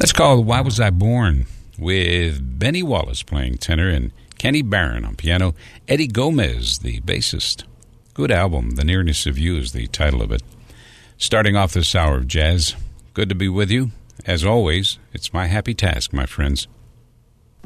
Let's call Why Was I Born with Benny Wallace playing tenor and Kenny Barron on piano, Eddie Gomez, the bassist. Good album. The Nearness of You is the title of it. Starting off this hour of jazz, good to be with you. As always, it's my happy task, my friends,